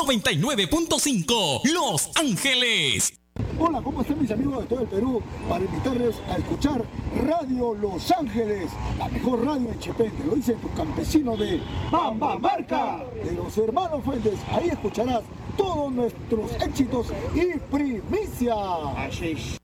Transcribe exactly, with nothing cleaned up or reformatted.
noventa y nueve punto cinco, Los Ángeles. Hola, ¿cómo están mis amigos de todo el Perú? Para invitarles a escuchar Radio Los Ángeles, la mejor radio de Chepete. Lo dice tu campesino de Bamba Marca, de los hermanos Fuentes. Ahí escucharás todos nuestros éxitos y primicia. Así es.